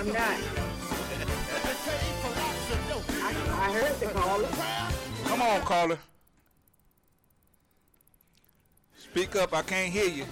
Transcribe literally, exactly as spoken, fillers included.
I'm not. I, I heard the caller. Come on, caller. Speak up. I can't hear you.